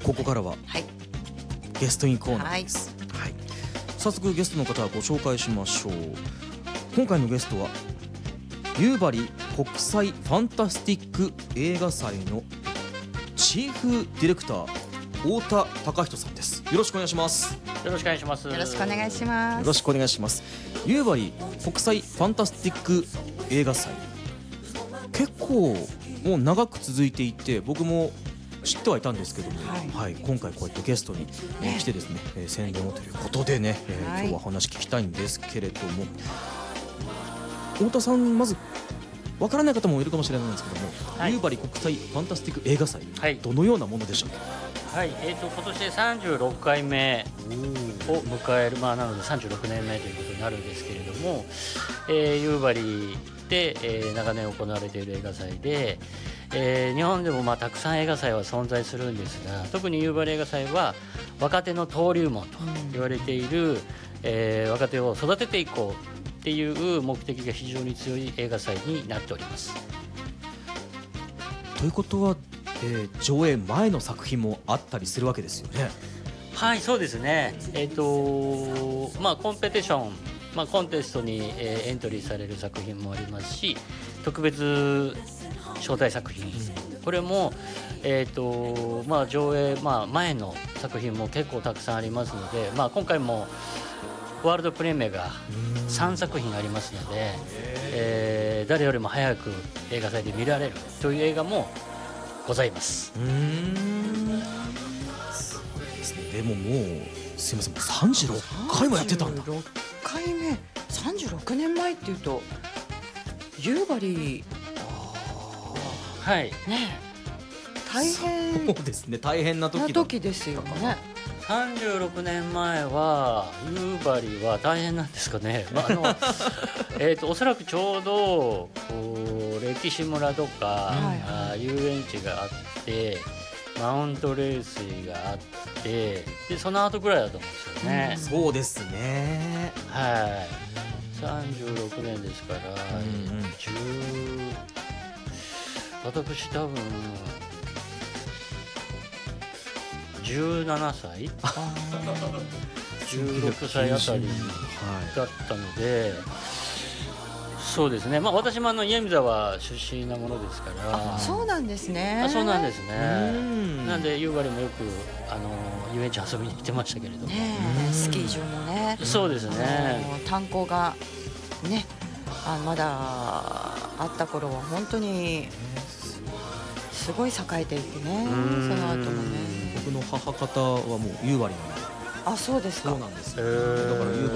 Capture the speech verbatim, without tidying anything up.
ここからははい、 ゲストインコーナーです、はいはい、早速ゲストの方をご紹介しましょう。今回のゲストは夕張国際ファンタスティック映画祭のチーフディレクター太田貴人さんです。よろしくお願いします。 よろしくお願いします。 よろしくお願いします。 よろしくお願いします。夕張国際ファンタスティック映画祭、結構もう長く続いていて僕も知ってはいたんですけども、はいはい、今回こうやってゲストに、えー、来てですね、えー、宣伝をということでね、えーはい、今日はお話聞きたいんですけれども、太田さん、まずわからない方もいるかもしれないんですけども、はい、夕張国際ファンタスティック映画祭、はい、どのようなものでしょうか。 はい、えー、と今年でさんじゅうろっかいめを迎える、まあ、なのでさんじゅうろくねんめということになるんですけれども、えー、夕張で、えー、長年行われている映画祭で、えー、日本でもまあたくさん映画祭は存在するんですが、特に夕張映画祭は若手の登竜門と言われている、うんえー、若手を育てていこうっていう目的が非常に強い映画祭になっております。 ということは、えー、上映前の作品もあったりするわけですよね。 はい、そうですね。えっとまあコンペティション、まあ、コンテストに、えー、エントリーされる作品もありますし、特別招待作品、うん、これも、えーとまあ、上映、まあ、前の作品も結構たくさんありますので、まあ、今回もワールドプレミアがさんさくひんありますので、えー、誰よりも早く映画祭で見られるという映画もございます。 うーん、すごいですね。でももうすいません、もうさんじゅうろっかいもやってたんだ。 さんじゅうろっかいめ、さんじゅうろくねんまえっていうと夕張、 はいね、大変そうですね、大変な時だな時ですよね。 さんじゅうろくねんまえは夕張は大変なんですかね、まああのえーとおそらくちょうど歴史村とか、はい、あ遊園地があってマウントレースがあってでその後ぐらいだと思うんですよね、 うん、そうですね、 はい、さんじゅうろくねんですから、うんうん、じゅう私多分じゅうななさいじゅうろくさいあたりだったので、そうですね、まあ、私もあの家見沢出身なものですから。 あ、そうなんですね。 あ、そうなんですね。なんで夕張もよくあの遊園地遊びに行ってましたけれども、 ね、スキー場もね、 そうですね、 炭鉱がね、あまだあった頃は本当にすごい栄えていてね、その後もね。 僕の母方はもう夕張なんで。 あ、そうですか。 そうなんですよ。だから夕張